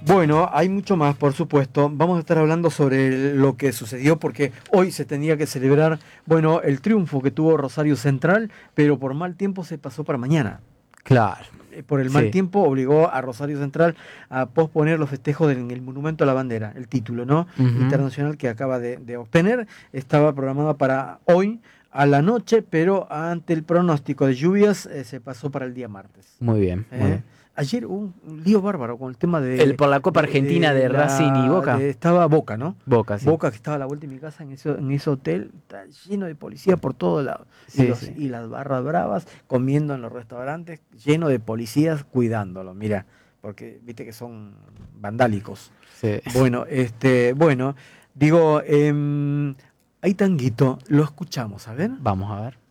Bueno, hay mucho más, por supuesto. Vamos a estar hablando sobre lo que sucedió porque hoy se tenía que celebrar, bueno, el triunfo que tuvo Rosario Central, pero por mal tiempo se pasó para mañana. Claro, Por el mal sí. tiempo obligó a Rosario Central a posponer los festejos en el Monumento a la Bandera, el título, ¿no? Ujú. Internacional que acaba de obtener. Estaba programado para hoy a la noche, pero ante el pronóstico de lluvias se pasó para el día martes. Muy bien, muy ¿Eh? bien. Ayer hubo un lío bárbaro con el tema Por la Copa Argentina de Racing y Boca. estaba Boca, ¿no? Boca, sí. Boca que estaba a la vuelta de mi casa en ese hotel, está lleno de policía por todos lados. Sí, sí. Y las barras bravas comiendo en los restaurantes, lleno de policías cuidándolo, mira, porque viste que son vandálicos. Sí. Bueno, bueno, digo, hay tanguito, lo escuchamos, a ver. Vamos a ver.